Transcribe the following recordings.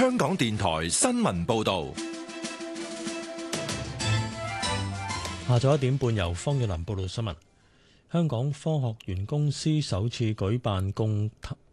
香港電台新聞報道。 下晝1點半，由方遠林報道新聞。香港科學園公司首次舉辦共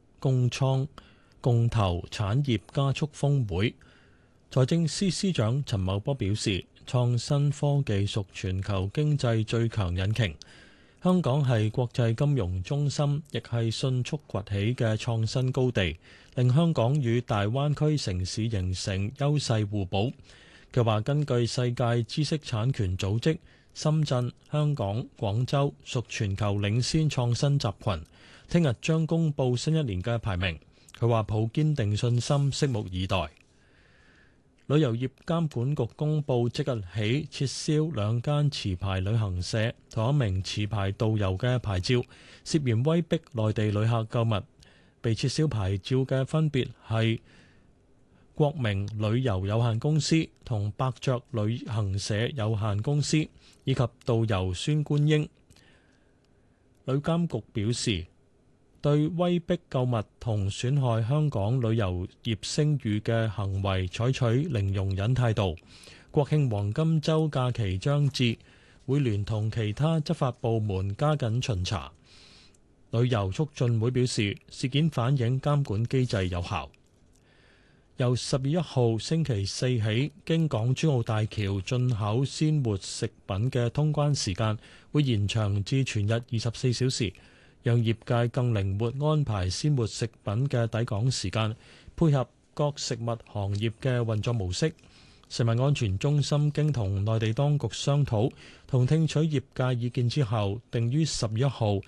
投產業加速峰會。財政司司長陳茂波表示，創新科技屬全球經濟最強引擎。香港係國際金融中心，亦係迅速崛起嘅創新高地，令香港與大灣區城市形成優勢互補。佢話根據世界知識產權組織，深圳、香港、廣州屬全球領先創新集群，聽日將公布新一年嘅排名。佢話抱堅定信心，拭目以待。旅遊業監管局公布，即日起撤銷2間持牌旅行社同1名持牌導遊嘅牌照，涉嫌威逼內地旅客購物。被撤銷牌照嘅分別係國明旅遊有限公司同百雀旅行社有限公司，以及導遊孫觀英。旅監局表示，對威逼購物同損害香港旅遊業聲譽嘅行為採取零容忍態度。國慶黃金週假期將至，會聯同其他執法部門加緊巡查。旅遊促進會表示，事件反映監管機制有效。由10月1號星期四起，經港珠澳大橋進口鮮活食品嘅通關時間會延長至全日24小時，讓業界更靈活安排鮮活食品嘅抵港時間，配合各食物行業嘅運作模式。食物安全中心經同內地當局商討同聽取業界意見之後，定於10月1號